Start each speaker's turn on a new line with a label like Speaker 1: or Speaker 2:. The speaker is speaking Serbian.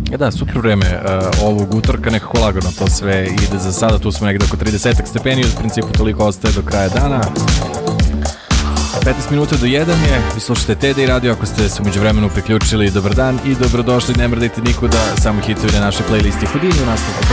Speaker 1: Da, super vreme ovog utorka, nekako lagano to sve ide za sada, tu smo negde oko 30 stepeni, u principu toliko ostaje do kraja dana. 15 minuta do 1 je, vi slušate TD Radio, ako ste se umeđu vremenu priključili, dobar dan i dobrodošli, ne mrdajte nikuda, samo hitovi na našoj playlisti Houdini u nastavku.